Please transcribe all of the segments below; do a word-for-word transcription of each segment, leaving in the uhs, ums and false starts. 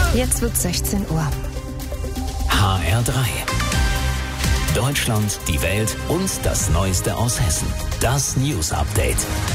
Jetzt wird sechzehn Uhr. H R drei. Deutschland, die Welt und das Neueste aus Hessen. Das News Update.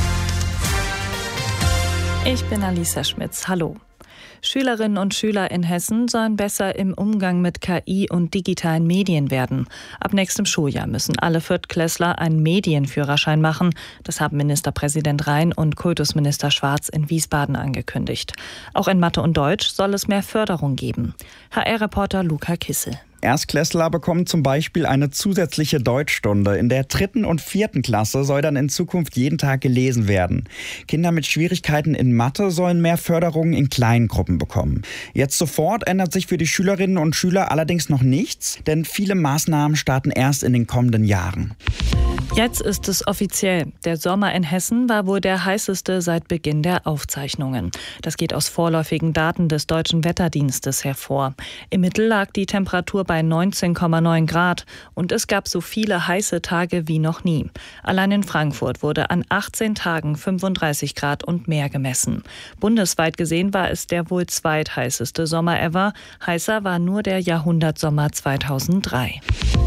Ich bin Alisa Schmitz. Hallo. Schülerinnen und Schüler in Hessen sollen besser im Umgang mit K I und digitalen Medien werden. Ab nächstem Schuljahr müssen alle Viertklässler einen Medienführerschein machen. Das haben Ministerpräsident Rhein und Kultusminister Schwarz in Wiesbaden angekündigt. Auch in Mathe und Deutsch soll es mehr Förderung geben. H R-Reporter Luca Kissel. Erstklässler bekommen zum Beispiel eine zusätzliche Deutschstunde. In der dritten und vierten Klasse soll dann in Zukunft jeden Tag gelesen werden. Kinder mit Schwierigkeiten in Mathe sollen mehr Förderung in kleinen Gruppen bekommen. Jetzt sofort ändert sich für die Schülerinnen und Schüler allerdings noch nichts, denn viele Maßnahmen starten erst in den kommenden Jahren. Jetzt ist es offiziell. Der Sommer in Hessen war wohl der heißeste seit Beginn der Aufzeichnungen. Das geht aus vorläufigen Daten des Deutschen Wetterdienstes hervor. Im Mittel lag die Temperatur bei neunzehn Komma neun Grad und es gab so viele heiße Tage wie noch nie. Allein in Frankfurt wurde an achtzehn Tagen fünfunddreißig Grad und mehr gemessen. Bundesweit gesehen war es der wohl zweitheißeste Sommer ever. Heißer war nur der Jahrhundertsommer zweitausenddrei.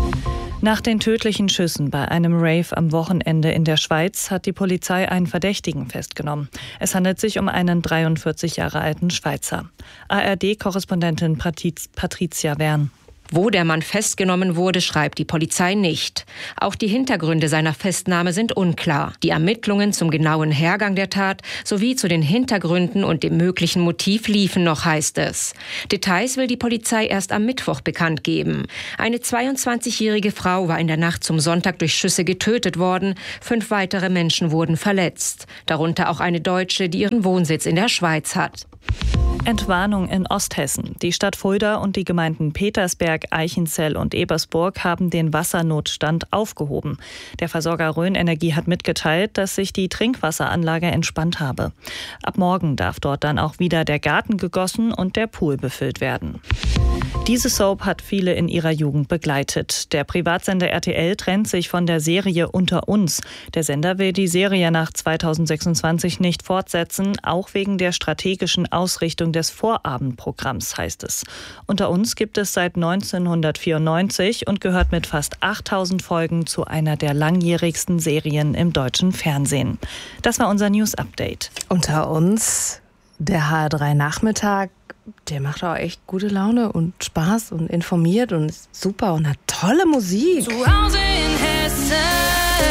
Nach den tödlichen Schüssen bei einem Rave am Wochenende in der Schweiz hat die Polizei einen Verdächtigen festgenommen. Es handelt sich um einen dreiundvierzig Jahre alten Schweizer. A R D-Korrespondentin Patricia Wern. Wo der Mann festgenommen wurde, schreibt die Polizei nicht. Auch die Hintergründe seiner Festnahme sind unklar. Die Ermittlungen zum genauen Hergang der Tat sowie zu den Hintergründen und dem möglichen Motiv liefen noch, heißt es. Details will die Polizei erst am Mittwoch bekannt geben. Eine zweiundzwanzigjährige Frau war in der Nacht zum Sonntag durch Schüsse getötet worden. Fünf weitere Menschen wurden verletzt. Darunter auch eine Deutsche, die ihren Wohnsitz in der Schweiz hat. Entwarnung in Osthessen. Die Stadt Fulda und die Gemeinden Petersberg, Eichenzell und Ebersburg haben den Wassernotstand aufgehoben. Der Versorger Rhön Energie hat mitgeteilt, dass sich die Trinkwasseranlage entspannt habe. Ab morgen darf dort dann auch wieder der Garten gegossen und der Pool befüllt werden. Diese Soap hat viele in ihrer Jugend begleitet. Der Privatsender R T L trennt sich von der Serie Unter uns. Der Sender will die Serie nach zweitausendsechsundzwanzig nicht fortsetzen, auch wegen der strategischen Ausrichtung des Vorabendprogramms, heißt es. Unter uns gibt es seit neunzehnhundertvierundneunzig und gehört mit fast achttausend Folgen zu einer der langjährigsten Serien im deutschen Fernsehen. Das war unser News Update. Unter uns, der H R drei Nachmittag, der macht auch echt gute Laune und Spaß und informiert und ist super und hat tolle Musik. Zu Hause in Hessen.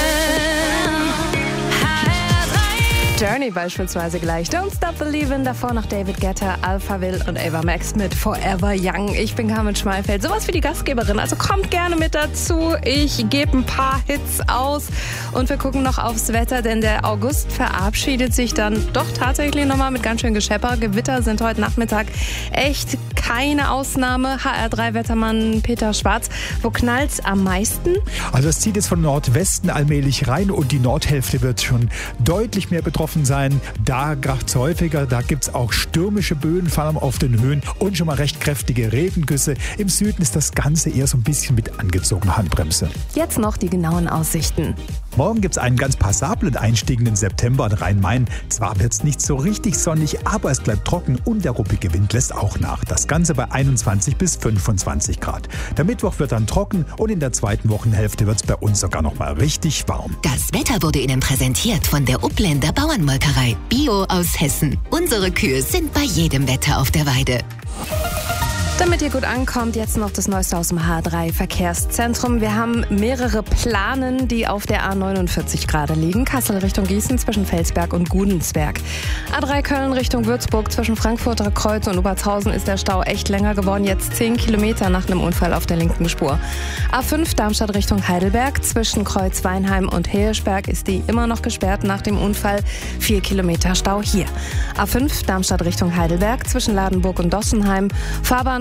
Journey beispielsweise gleich. Don't Stop Believin', davor noch David Guetta, Alphaville und Ava Max mit Forever Young. Ich bin Carmen Schmalfeld, sowas wie die Gastgeberin, also kommt gerne mit dazu. Ich gebe ein paar Hits aus und wir gucken noch aufs Wetter, denn der August verabschiedet sich dann doch tatsächlich nochmal mit ganz schön Geschepper. Gewitter sind heute Nachmittag echt keine Ausnahme. H R drei Wettermann Peter Schwarz, wo knallt's am meisten? Also es zieht jetzt von Nordwesten allmählich rein und die Nordhälfte wird schon deutlich mehr betroffen sein. Da kracht's häufiger, da gibt's auch stürmische Böen, vor allem auf den Höhen und schon mal recht kräftige Regengüsse. Im Süden ist das Ganze eher so ein bisschen mit angezogener Handbremse. Jetzt noch die genauen Aussichten. Morgen gibt es einen ganz passablen Einstieg in den September in Rhein-Main. Zwar wird es nicht so richtig sonnig, aber es bleibt trocken und der ruppige Wind lässt auch nach. Das Ganze bei einundzwanzig bis fünfundzwanzig Grad. Der Mittwoch wird dann trocken und in der zweiten Wochenhälfte wird es bei uns sogar noch mal richtig warm. Das Wetter wurde Ihnen präsentiert von der Upländer Bauernmolkerei. Bio aus Hessen. Unsere Kühe sind bei jedem Wetter auf der Weide. Damit ihr gut ankommt, jetzt noch das Neueste aus dem H R drei Verkehrszentrum. Wir haben mehrere Planen, die auf der A neunundvierzig gerade liegen. Kassel Richtung Gießen zwischen Felsberg und Gudensberg. A drei Köln Richtung Würzburg zwischen Frankfurter Kreuz und Obertshausen ist der Stau echt länger geworden. Jetzt zehn Kilometer nach einem Unfall auf der linken Spur. A fünf Darmstadt Richtung Heidelberg zwischen Kreuz Weinheim und Heersberg ist die immer noch gesperrt nach dem Unfall. Vier Kilometer Stau hier. A fünf Darmstadt Richtung Heidelberg zwischen Ladenburg und Dossenheim. Fahrbahn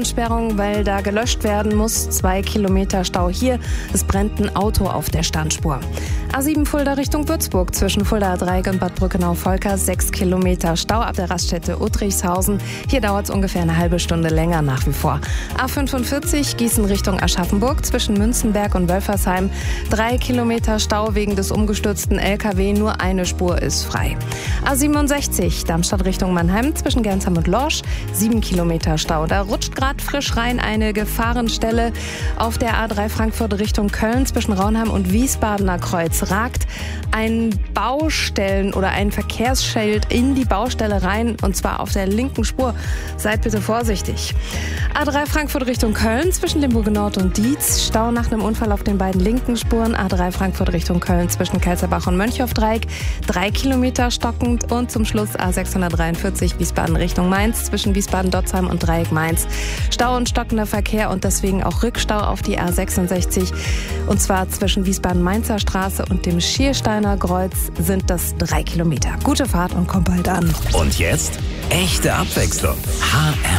Straßensperrung, weil da gelöscht werden muss. Zwei Kilometer Stau hier. Es brennt ein Auto auf der Standspur. A sieben Fulda Richtung Würzburg zwischen Fuldaer Dreieck und Bad Brückenau-Volkers. Sechs Kilometer Stau ab der Raststätte Uttrichshausen. Hier dauert es ungefähr eine halbe Stunde länger nach wie vor. A fünfundvierzig Gießen Richtung Aschaffenburg zwischen Münzenberg und Wölfersheim. Drei Kilometer Stau wegen des umgestürzten L K W. Nur eine Spur ist frei. A siebenundsechzig Darmstadt Richtung Mannheim zwischen Gernsheim und Lorsch. Sieben Kilometer Stau. Da rutscht gerade frisch rein eine Gefahrenstelle. Auf der A drei Frankfurt Richtung Köln zwischen Raunheim und Wiesbadener Kreuz ragt ein Baustellen- oder ein Verkehrsschild in die Baustelle rein, und zwar auf der linken Spur. Seid bitte vorsichtig. A drei Frankfurt Richtung Köln zwischen Limburg Nord und Dietz. Stau nach einem Unfall auf den beiden linken Spuren. A drei Frankfurt Richtung Köln zwischen Kelzerbach und Mönchhofdreieck. Drei Kilometer stockend. Und zum Schluss A sechshundertdreiundvierzig Wiesbaden Richtung Mainz zwischen Wiesbaden-Dotzheim und Dreieck Mainz. Stau und stockender Verkehr und deswegen auch Rückstau auf die A sechsundsechzig. Und zwar zwischen Wiesbaden-Mainzer Straße und dem Schiersteiner Kreuz sind das drei Kilometer. Gute Fahrt und kommt bald an. Und jetzt echte Abwechslung. H R